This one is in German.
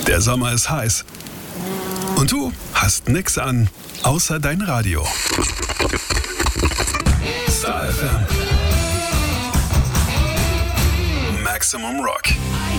Der Sommer ist heiß. Und du hast nix an, außer dein Radio. Star FM. Maximum Rock.